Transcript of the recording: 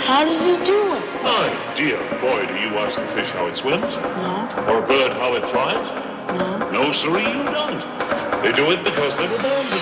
How does he do it? My dear boy, do you ask a fish how it swims? No. Or a bird how it flies? No. No, sirree, you don't. They do it because they were born to